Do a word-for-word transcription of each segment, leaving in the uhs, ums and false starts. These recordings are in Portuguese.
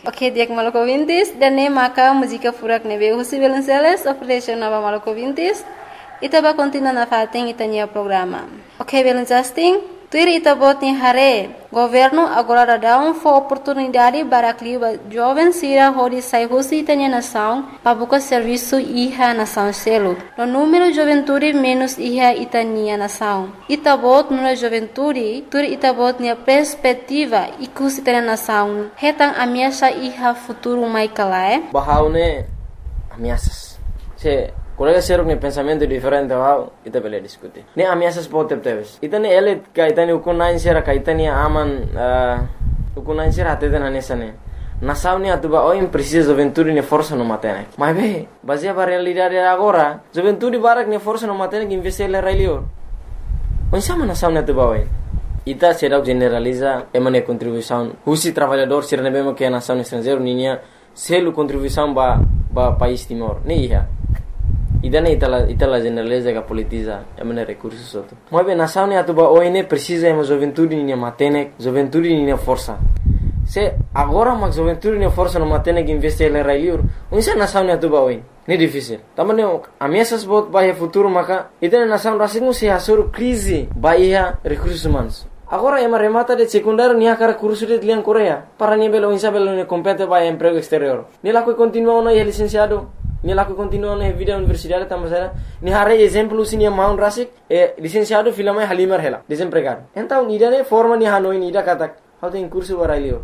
Ok, dia Maluku ouvintes, dan nem maka música furak nebe Husi Belenceles, operation nova Maluku ouvintes, ita ba continua na fating itanya programa. Ok, Belencasting, tuir ita bot ni hare, governo agora dá um for oportunidade para clima jovem sira hodi sai Husi itanya nação, para buscar serviço iha nação selo. No número juventude menos iha itania nação. Ita bot no juventude, tuir ita bot ni perspectiva ikus itanya nação. Hetang ameaça iha futuro mai kalae. Bahaune ameaças. Se colega ser um pensamento diferente bahau ita bele discutir. Ne ameaças pode ter. Ita ne ele kaitani ukunain sera kaitani aman ukunain sera até na nessa ne. Nação ne atuba oi precisa juventude ne força no matene. Mas be, baseia para realidade agora, juventude barak ne força no matene que investir ele railio. Onde sama nação ne atuba oi. Ita será generaliza emane contribuição. Husi trabalhador será ne bemo que a nação estrangeiro ninha selo contribuição ba ba país Timor. Ne ia. Idane itala itala generaliza que politiza emane recursos outro. Mas bem nação ne atuba oi ne precisa ema juventude ninha matene, juventude ninha força. Se agora mas juventude ninha força no matene que investir ele railio. Onde sa nação ne atuba oi. Ne difícil. Também ameaças bot bahia futuro maka idane nação rasingu se hasur crise bahia recursos humanos. Agora ema remata de secundário nia cara curso de lian Coreia. Para nia belo insa belo ne compete para emprego exterior. Ni lá que continua no licenciado, ni lá que continua na vida universidade também. Ni hare exemplo se nia maun rasik e licenciado filama halimar hela, desempregado. Então ni dane forma ni hanoi ni da kata. How tem curso para ilio.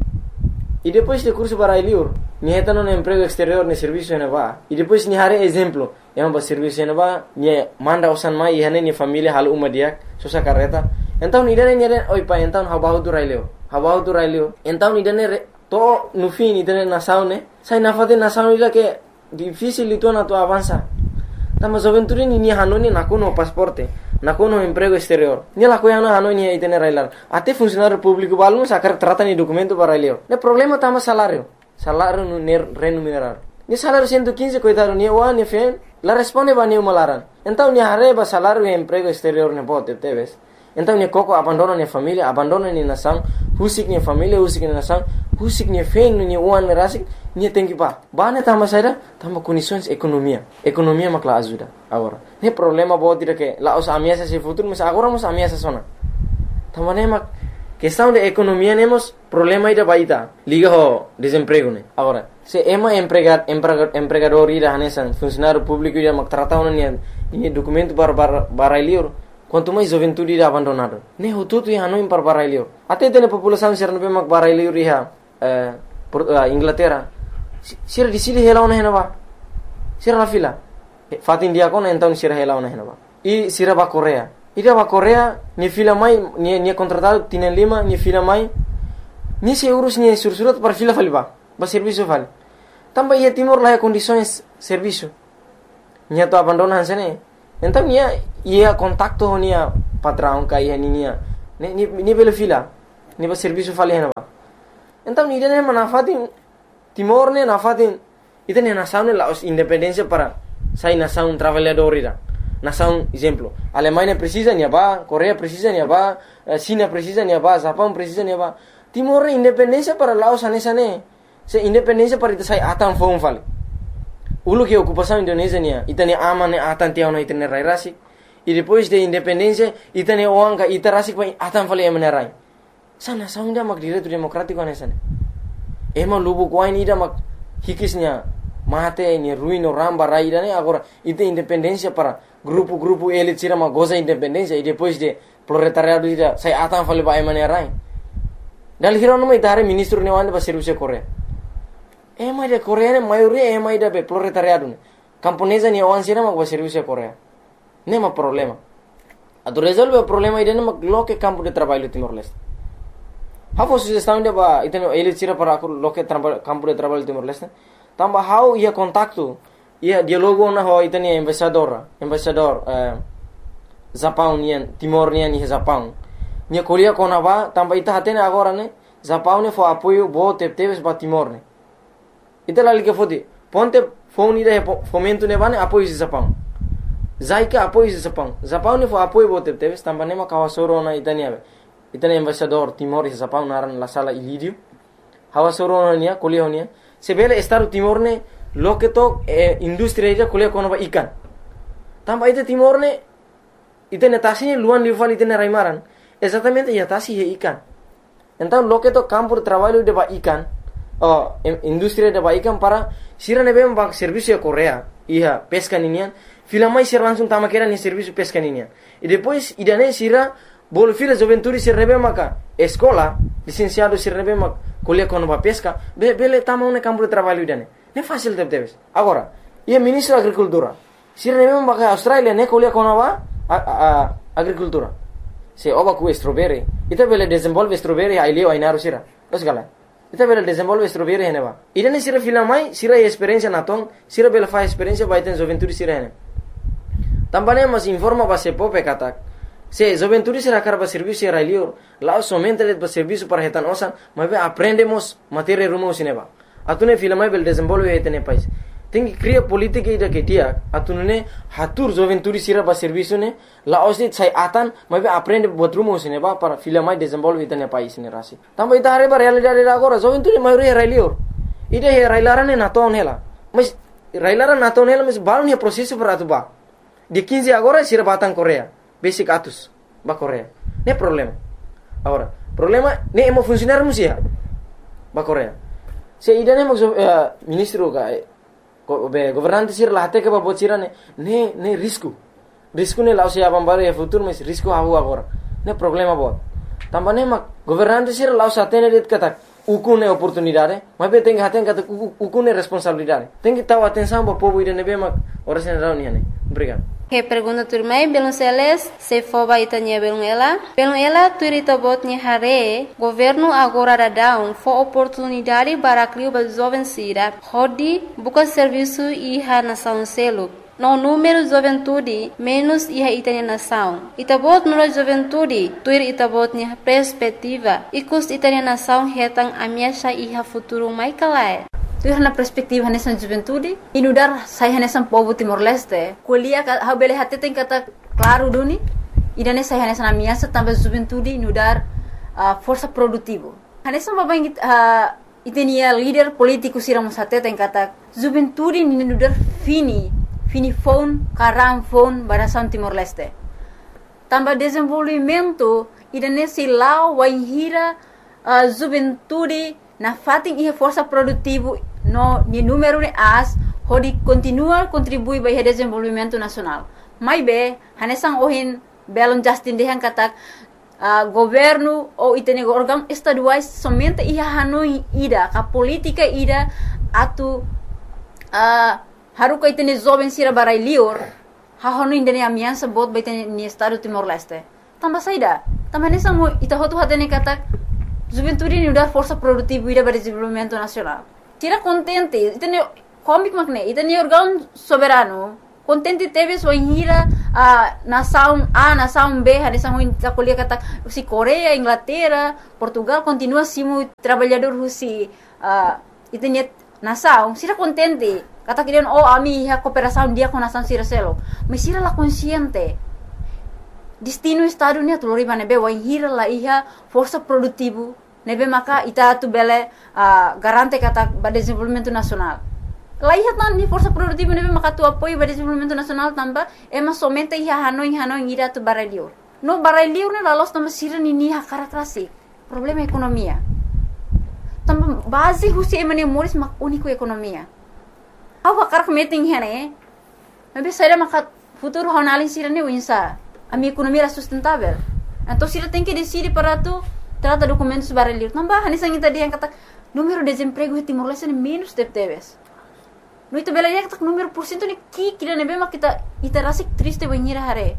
E depois de curso para ilio, ni heta no emprego exterior ne serviço ne va. E depois ni hare exemplo, ema ba serviço ne va, ni manda usan mai e hane ni família hal uma dia, sosa carreta. Então ni dane ni dane oi pa então habahu tu raileo habahu tu raileo então ni dane to no fim ni dane nação ne sai na fate nação ila que difícil itu na tu avança tama juventude ni ni hanoni na kono pasporte na kono emprego exterior ni la ko yana hanoni itene railar até funcionário público balum sakar trata ni documento para raileo ne problema tama salário salário no remunerar ni salário cento e quinze coitado ni o ni fen la responde ba ni malaran então ni hareba salário e emprego exterior ne bote teves. Então ni koko abandona ni família, abandona ni nação, husik ni família, husik ni nação, husik ni fen ni uan ni rasik, ni tem que ba. Ba ne tama saida, tama condições economia. Economia makla ajuda agora. Ne problema bo tira que la os ameaça se futuro, mas agora mos ameaça sona. Tama ne mak questão de economia nemos problema ida baita. Liga ho desemprego ne. Agora, se ema empregar empregador ida hanesan, funcionário público ida mak tratau ni ni documento para para liur. Quanto mais juventude irá abandonado. Ne hututu ia hanoi par barailio. Até tem população ser no bemak barailio riha eh Inglaterra. Sira di sili hela ona henaba. Sira la fila. Fatin dia kon então sira hela ona henaba. E sira ba Coreia. Ida ba Coreia ni fila mai ni ni contratado tienen lima ni fila mai. Ni se urus ni sursurat par fila faliba. Ba serviço vale. Tamba ia Timor lá condições serviço. Ni to abandonan sene. Então nia ia contacto nia patrão kai nia ni ni ni bela fila ni ba serviço fali hena ba então ni dene manafatin Timor ne nafatin itene nação ne la os independência para sai nação trabalhador ira nação exemplo Alemanha precisa nia ba Coreia precisa nia ba China precisa nia ba Japão precisa nia ba Timor independência para Laos anesa ne se independência para ita sai atan fon fali ulu que ocupação Indonésia nia itane aman ne atan tiao na itane rai rasik e depois de independência itane oanga ita rasik pai atan fali emenerai sana saunda mak direito democrático anesane ema lubu kwain ida mak hikisnya mate ni ruino ramba rai dane agora ite independência para grupo-grupo elite tira mak goza independência e depois de proletariado ida sai atan fali ba emenerai dal hirono mai tare ministro ne wande ba serviço Coreia ema ida Coreia ne maioria ema ida be proletariado ne camponesa ni oan sira mak ba serviço Coreia nema problema. Atu resolve o problema ida nema loke campo de trabalho Timor-Leste. Hafo sugestão de ba iteno ele tira para loke campo de trabalho Timor-Leste. Tamba how ia contacto ia dialogo na ho itani embaixador, embaixador eh Japão nian Timor nian ni Japão. Nia kolia kona ba tamba ita hatene agora ne Japão ne fo apoio bo tepteves ba Timor ne. Ita lali que fodi ponte phone ida fomento ne bane apoio de Japão. Zaika apoio de Japão. Japão ne fo apoio bo tepteves tamba ne ma kawasoro na itani ave. Itani embaixador Timor e Japão naran la sala Ilídio. hawa soronia kuliah honia sebele Estado Timor ne loke to eh, industri ida kuliah kono ba ikan tamba ite Timor ne ite netasinya luan lival ite raimaran exatamente ya tasi he ikan então loke to campo de trabalho de ba ikan oh, industri de ba ikan para sira nebe ba serviço de Coreia ia pesca ninian filamai sir langsung tama kera ni serviço pesca ninian e depois idane sira bol fila juventude sir nebe maka escola licenciado sir nebe mak kuliah kono ba pesca be bele tama un campo de trabalho idane ne fácil de debes agora ia ministro da agricultura sir nebe maka Australia ne kuliah kono ba a, a, agricultura se oba ku strawberry ita bele desenvolve strawberry ai leo ai naru sira dos gala ita bele desenvolve strawberry hene ba idane sira filamai sira experiência naton sira bele fa experiência ba iten juventude sira hene tambane mas informa ba se pope katak se juventude sira karba serviço era leo lá somente de serviço para retan osan mas aprendemos matéria rumo sineba atune filamai bele desenvolve etene país tem que criar política ida que dia atune hatur juventude sira ba serviço ne la osni sai atan mas aprende buat rumo sineba para filamai desenvolve etene país ne rasi tamba ita are ba realidade agora juventude maioria era leo ida he railarane na ton hela mas railara na ton hela mas balon he processo para atuba de quinze agora sira batang Coreia basic atus ba Coreia ne problema agora problema ne emo funcionar musia ba Coreia se ida ne mo uh, ministro ga be governante sir la hate ke ba bocira ne ne ne risco risco ne lao se abam bare e futuro mas risco hahu agora ne problema bot tambane ma governante sir lao sa tene det kata ukune oportunidade mas be tem haten kata ukune responsabilidade tem que tau atenção ba povo ida ne be ma ora se reunião ne obrigado. Que pergunta turmai belum seles se foba itanya belum ela belum ela turita botnya hare governo agora da down for oportunidade para criar ba jovem sira hodi buka serviço iha nação selo no número juventude menos iha itanya nação itabot no juventude tuir itabotnya perspectiva ikus itanya nação hetang amiasha iha futuro mai kalai tu na perspektiva nessa juventude inudar saya nessa povo Timor Leste kuliah ha bele hati tem kata claro duni idane saya nessa na minha também juventude inudar uh, força produtivo nessa babang uh, itenia líder político siramos hati tem kata juventude inudar fini fini phone karang phone barasan Timor Leste tambah desenvolvimento idane silau waihira uh, juventude na fating iha força produtivo no ni número de as hodi continua contribui para o desenvolvimento nacional mai be hanesang ohin belon Justin dehan katak uh, governo ou itene órgão estaduais somente iha hanoi ida ka política ida atu uh, haruka itene jovem sira barai lior ha honu indene amiança bot ba itene ni estado Timor Leste tamba saida tamba hanesang mo ita hotu hatene katak juventude ni udar força produtiva ida para desenvolvimento nacional tira contente itene comic makne itene órgão soberano contente teve sua hira a nação A nação B hanesang ho ta kuliah kata si Coreia Inglaterra Portugal continua simo trabalhador husi uh, itene nação sira contente kata kirian oh ami ha cooperação dia com nação sira selo mas sira la consciente destino estado ni atulori nebe wa hira la iha força produtivo nebe maka ita tu bele uh, garante kata ba desenvolvimento nacional la iha tan ni força produtivo nebe maka tu apoio ba desenvolvimento nacional tamba ema somente iha hanoi hanoi ira tu barelior no barelior ne la los tamba sira ni ni ha karakterasi problema ekonomia tamba base husi emane moris mak unico ekonomia awa karak meeting hene nebe saira maka futuro honalin sira ni winsa a minha economia era sustentável. Então, se ele tem que decidir para tu, trata documentos barulhos. Não vai, nessa gente dia kata número de desemprego em Timor Leste é menos de teves. No itu bela dia kata número por cento ni ki kira nebe mak kita ita rasik triste banhira hare.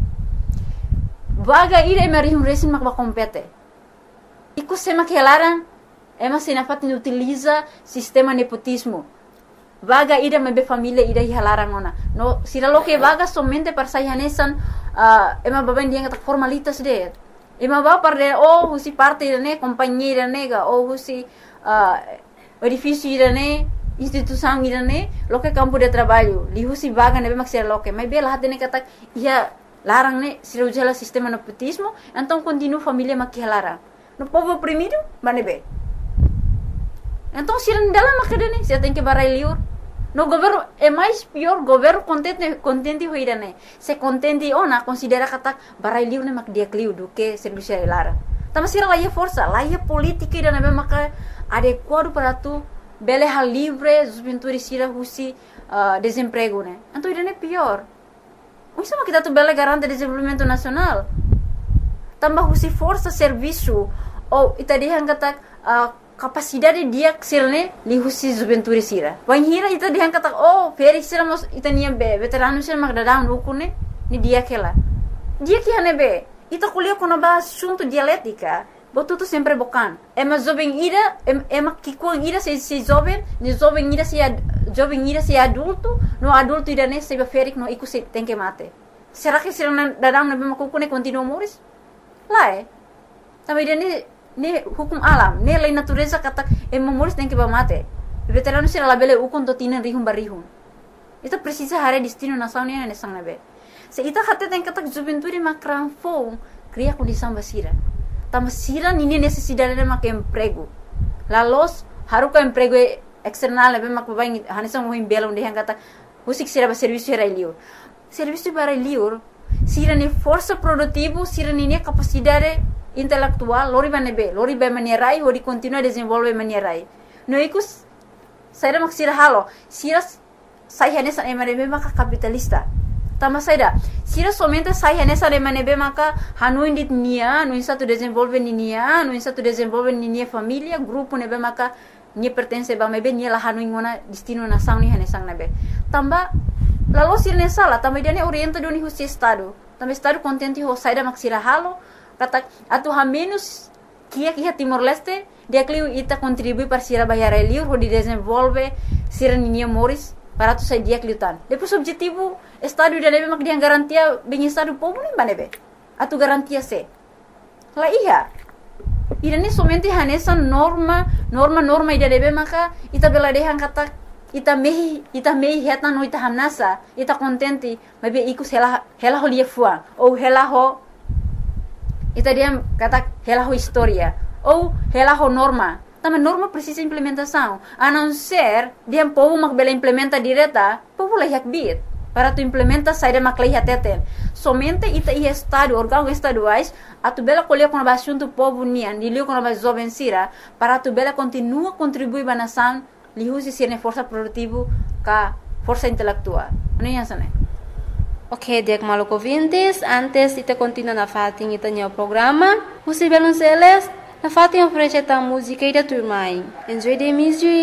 Vaga ira emari um resin mak ba compete. Iku sema que elaran ema sinafat ni utiliza sistema nepotismo. Vaga ida mebe família ida hilaran ona. No sira lo que vaga somente para sayanesan uh, ema baban dia kata formalitas de. Ema ba para oh husi parte ne companhia nega oh husi uh, edifício ne instituição ne lo que campo de trabalho li husi vaga nebe mak sira lo que mas bela hatene kata ia larang ne sira ujala sistema nepotismo então continua família mak hilaran. No povo oprimido manebe Então, se não dá lá macadane, você tem que barai liur. No governo é mais pior, governo contente contente hoira né. Se contente ou na considera kata barai liur né mak dia kliu do que serviço lara. Tama sira lá é força, lá é política e na maka adequado para tu bele hal livre, os pintores sira husi uh, desemprego né. Então isso é pior. Isso é kita tu bele garante desenvolvimento nacional. Tambah husi força serviço ou ita dihan kata uh, capacidade dia sirne li husi juventude sira. Wan hira ita dihan kata oh feri sira mos ita niam be veterano sira mag dadang rukune ni dia kela. Dia que hane be ita kuliah kono ba assunto dialética. Botu tu sempre bocan. Ema jovem ira ema kikuang ira se se jovem, ni jovem ira se jovem ira se adulto, no adulto ira ne se be ferik no iku se tem que mate. Será que sira dadang na be makukune continua moris? Lá é. Também ne ne hukum alam, ne lei natureza kata e memoris tem que mate. Veterano sira labele ukon to tinan rihum barihum. Ita precisa hare destino nasional ne sang nabe. Se ita hatte tem kata juventude makran fo, cria condição basira. Tam sira nini necessidade de mak emprego. La los haruka emprego external nabe mak babai hanisang mo himbela onde hang kata husik sira ba serviço era liur. Serviço para liur sira ne força produtivo, sira nini capacidade intelectual, lori banebe, lori ba manierai, hori continua desenvolve manierai. No ikus, saya mak sira halo, sira sai hanesa emanebe maka capitalista. Tama saida, sira somente sai hanesa emanebe maka hanu indit nia, no insa tu desenvolve nia, no insa tu desenvolve nia família, grupo nebe maka nia pertence ba mebe nia la hanu ingona destino na sang ni hanesang nebe. Tamba lalu sira ne sala, tamba dia ne orienta doni husi estado. Tamba estado contente ho saida mak sira halo. Kata atu ha menos kia kia Timor Leste dia kliu ita contribui para sira bayar liur ho di desenvolve sira ninia moris para tu sai dia kliutan. Depois objetivo estado dia nebe mak dia garantia bem estado povo nem banebe. Atu garantia se. La iya. Ida ni somente hanesa norma norma norma ida nebe maka ita bela dehan kata ita mehi ita mehi heta no ita hamnasa ita contente mabe ikus hela hela ho lia fuang ou hela ho ita dia kata hela ho história ou hela ho norma. Também norma precisa implementação. A não ser dia povo mak bela implementa direta, povo lah yak bit. Para tu implementa saída mak lah teten. Somente ita ia estado órgãos estaduais a tu bela colher com a assunto povo nian, dilio com a jovem sira, para tu bela continua contribuir ba nação, li usi sirne força produtivo ka força intelectual. Não é isso, né? Ok, Diak Maluco ouvintes, antes de continuar na fatin ita o programa, você Belonceles, na fatin oferece a música e da turma. Enjoy the music.